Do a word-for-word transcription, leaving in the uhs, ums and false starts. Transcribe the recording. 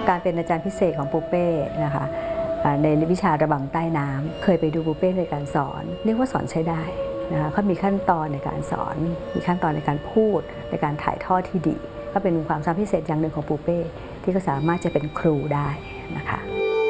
การเป็นอาจารย์พิเศษของปูเป้นะคะในวิชาระบำใต้น้ำเคยไปดูปูเป้ในการสอนเรียกว่าสอนใช้ได้นะคะเขามีขั้นตอนในการสอนมีขั้นตอนในการพูดในการถ่ายทอดที่ดีก็เป็นความสามารถพิเศษอย่างหนึ่งของปูเป้ที่เขาสามารถจะเป็นครูได้นะคะ